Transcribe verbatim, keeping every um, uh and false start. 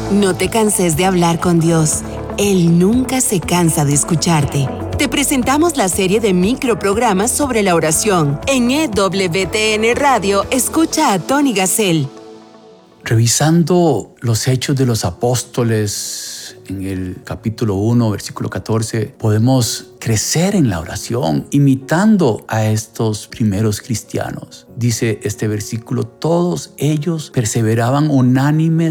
No te canses de hablar con Dios. Él nunca se cansa de escucharte. Te presentamos la serie de microprogramas sobre la oración. En E W T N Radio, escucha a Tony Gassel. Revisando los Hechos de los Apóstoles en el capítulo uno, versículo catorce, podemos crecer en la oración imitando a estos primeros cristianos. Dice este versículo: todos ellos perseveraban unánimes